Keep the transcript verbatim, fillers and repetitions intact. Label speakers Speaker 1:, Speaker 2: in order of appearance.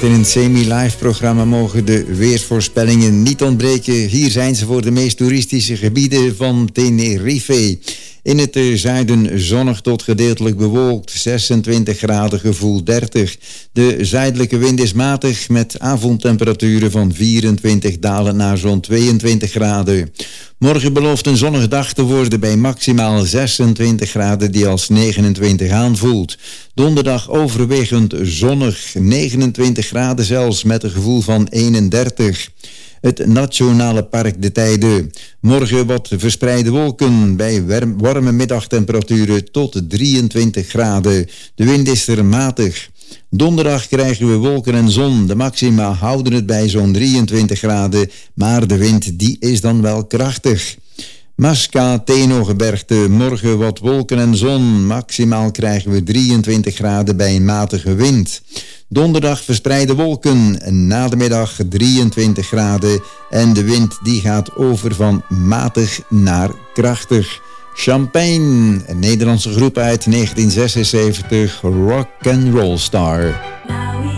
Speaker 1: in een semi-live programma mogen de weersvoorspellingen niet ontbreken. Hier zijn ze voor de meest toeristische gebieden van Tenerife. In het zuiden zonnig tot gedeeltelijk bewolkt, zesentwintig graden, gevoel dertig. De zuidelijke wind is matig met avondtemperaturen van vierentwintig dalen naar zo'n tweeëntwintig graden. Morgen belooft een zonnige dag te worden bij maximaal zesentwintig graden die als negenentwintig aanvoelt. Donderdag overwegend zonnig, negenentwintig graden zelfs met een gevoel van eenendertig. Het Nationale Park de Teide. Morgen wat verspreide wolken bij warme middagtemperaturen tot drieëntwintig graden. De wind is er matig. Donderdag krijgen we wolken en zon. De maxima houden het bij zo'n drieëntwintig graden, maar de wind die is dan wel krachtig. Mascateno-gebergte, morgen wat wolken en zon. Maximaal krijgen we drieëntwintig graden bij een matige wind. Donderdag verspreide wolken, na de middag drieëntwintig graden en de wind die gaat over van matig naar krachtig. Champagne, een Nederlandse groep uit negentien zesenzeventig, Rock and Roll Star.